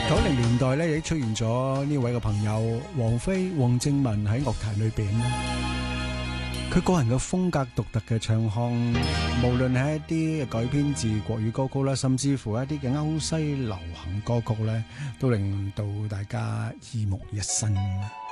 90年代咧，亦出現咗呢位嘅朋友王菲、黃正文喺樂壇裏邊。佢個人嘅風格獨特嘅唱腔，無論係一啲改編自國語歌曲啦，甚至乎一啲嘅歐西流行歌曲咧，都令到大家耳目一新。